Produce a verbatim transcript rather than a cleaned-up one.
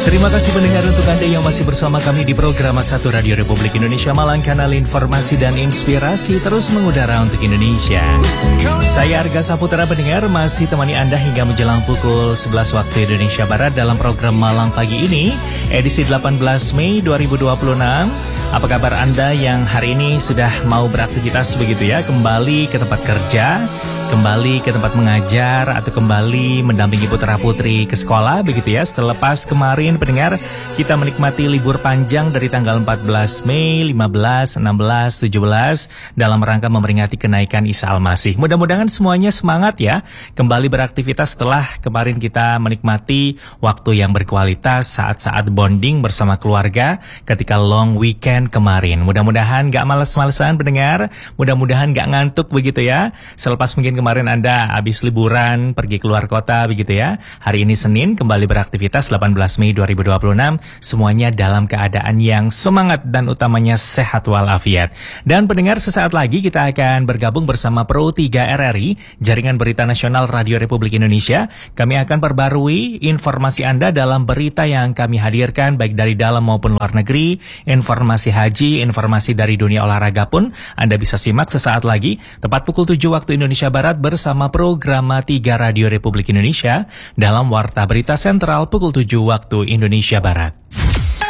Terima kasih pendengar untuk Anda yang masih bersama kami di program satu Radio Republik Indonesia Malang, kanal informasi dan inspirasi terus mengudara untuk Indonesia. Saya Arga Saputra pendengar masih temani Anda hingga menjelang pukul sebelas waktu Indonesia Barat dalam program Malang Pagi ini, edisi delapan belas Mei dua ribu dua puluh enam. Apa kabar Anda yang hari ini sudah mau beraktivitas begitu ya, kembali ke tempat kerja, kembali ke tempat mengajar, atau kembali mendampingi putra-putri ke sekolah begitu ya. Selepas kemarin pendengar kita menikmati libur panjang dari tanggal empat belas Mei, lima belas, enam belas, tujuh belas dalam rangka memperingati kenaikan Isa Al-Masih. Mudah-mudahan semuanya semangat ya, kembali beraktivitas setelah kemarin kita menikmati waktu yang berkualitas, saat-saat bonding bersama keluarga ketika long weekend kemarin. Mudah-mudahan gak males-malesan pendengar, mudah-mudahan gak ngantuk begitu ya. Selepas mungkin kemarin Anda habis liburan, pergi keluar kota begitu ya. Hari ini Senin kembali beraktivitas delapan belas Mei dua ribu dua puluh enam. Semuanya dalam keadaan yang semangat dan utamanya sehat walafiat. Dan pendengar, sesaat lagi kita akan bergabung bersama Pro tiga R R I, Jaringan Berita Nasional Radio Republik Indonesia. Kami akan perbarui informasi Anda dalam berita yang kami hadirkan baik dari dalam maupun luar negeri, informasi haji, informasi dari dunia olahraga pun Anda bisa simak sesaat lagi tepat pukul tujuh waktu Indonesia Barat bersama program tiga Radio Republik Indonesia dalam Warta Berita Sentral pukul tujuh waktu Indonesia Barat.